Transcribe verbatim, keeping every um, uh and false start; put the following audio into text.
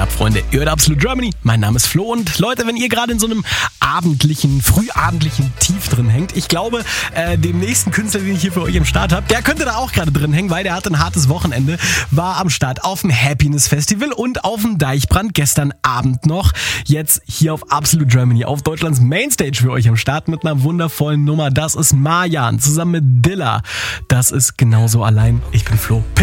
Tag, Freunde. Ihr hört Absolute Germany. Mein Name ist Flo und Leute, wenn ihr gerade in so einem abendlichen, frühabendlichen Tief drin hängt, ich glaube, äh, dem nächsten Künstler, den ich hier für euch im Start habe, der könnte da auch gerade drin hängen, weil der hatte ein hartes Wochenende, war am Start auf dem Happiness Festival und auf dem Deichbrand gestern Abend noch. Jetzt hier auf Absolute Germany, auf Deutschlands Mainstage für euch am Start mit einer wundervollen Nummer. Das ist Marjan zusammen mit Dilla. Das ist genauso allein. Ich bin Flo.